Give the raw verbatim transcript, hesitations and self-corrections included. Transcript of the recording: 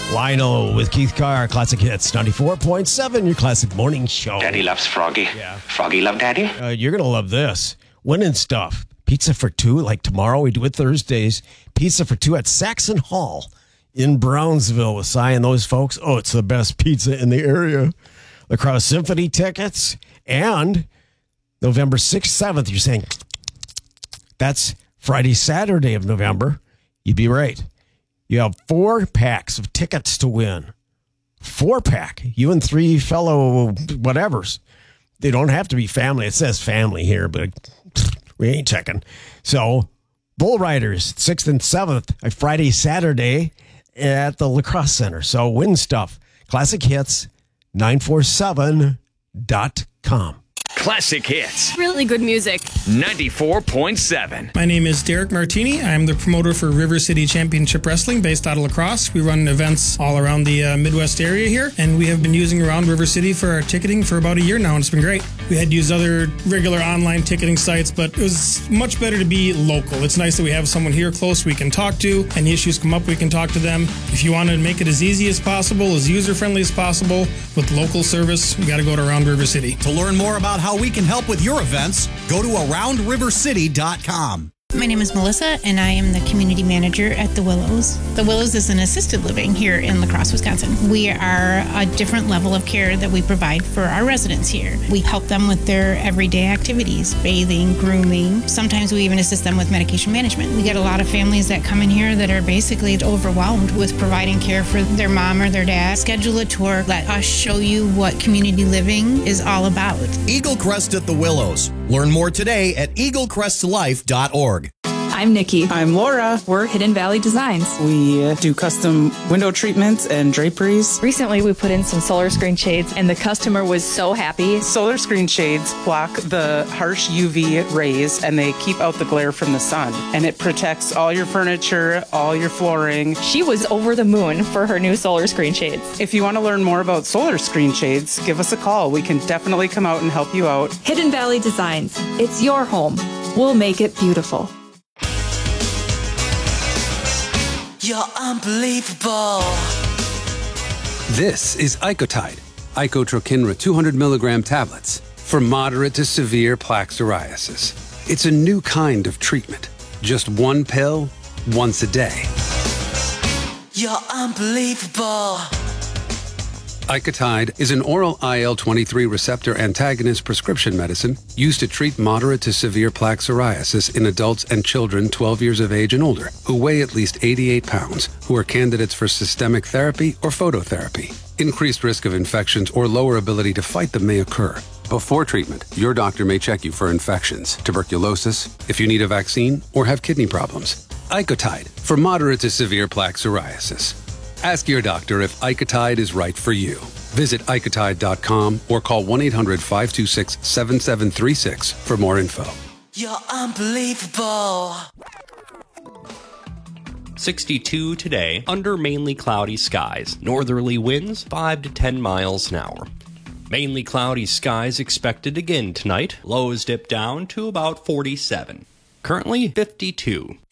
Lionel with Keith Carr, Classic Hits, ninety-four point seven, your classic morning show. Daddy loves Froggy. Yeah. Froggy love Daddy? Uh, you're going to love this. Winning stuff. Pizza for two, like tomorrow, we do it Thursdays. Pizza for two at Saxon Hall in Brownsville with Cy and those folks. Oh, it's the best pizza in the area. Lacrosse Symphony tickets. And November sixth, seventh, you're saying, that's Friday, Saturday of November. You'd be right. You have four packs of tickets to win. Four pack. You and three fellow whatevers. They don't have to be family. It says family here, but we ain't checking. So, Bull Riders, sixth and seventh, Friday, Saturday at the Lacrosse Center. So, win stuff. Classic Hits, nine four seven dot com. Classic Hits. Really good music. ninety-four point seven. My name is Derek Martini. I'm the promoter for River City Championship Wrestling based out of La Crosse. We run events all around the uh, Midwest area here, and we have been using Around River City for our ticketing for about a year now, and it's been great. We had used other regular online ticketing sites, but it was much better to be local. It's nice that we have someone here close we can talk to. Any issues come up, we can talk to them. If you want to make it as easy as possible, as user-friendly as possible, with local service, we got to go to Around River City. To learn more about how we can help with your events, go to around river city dot com. My name is Melissa, and I am the community manager at The Willows. The Willows is an assisted living here in La Crosse, Wisconsin. We are a different level of care that we provide for our residents here. We help them with their everyday activities, bathing, grooming. Sometimes we even assist them with medication management. We get a lot of families that come in here that are basically overwhelmed with providing care for their mom or their dad. Schedule a tour. Let us show you what community living is all about. Eagle Crest at The Willows. Learn more today at eagle crest life dot org. I'm Nikki. I'm Laura. We're Hidden Valley Designs. We do custom window treatments and draperies. Recently, we put in some solar screen shades, and the customer was so happy. Solar screen shades block the harsh U V rays, and they keep out the glare from the sun. And it protects all your furniture, all your flooring. She was over the moon for her new solar screen shades. If you want to learn more about solar screen shades, give us a call. We can definitely come out and help you out. Hidden Valley Designs. It's your home. We'll make it beautiful. You're unbelievable. This is Icotide, Icotrokinra two hundred milligram tablets for moderate to severe plaque psoriasis. It's a new kind of treatment. Just one pill, once a day. You're unbelievable. Icotide is an oral I L twenty-three receptor antagonist prescription medicine used to treat moderate to severe plaque psoriasis in adults and children twelve years of age and older who weigh at least eighty-eight pounds, who are candidates for systemic therapy or phototherapy. Increased risk of infections or lower ability to fight them may occur. Before treatment, your doctor may check you for infections, tuberculosis, if you need a vaccine, or have kidney problems. Icotide for moderate to severe plaque psoriasis. Ask your doctor if Icotide is right for you. Visit icotide dot com or call one eight hundred five two six seven seven three six for more info. You're unbelievable. sixty-two today, under mainly cloudy skies. Northerly winds five to ten miles an hour. Mainly cloudy skies expected again tonight. Lows dip down to about forty-seven. Currently fifty-two.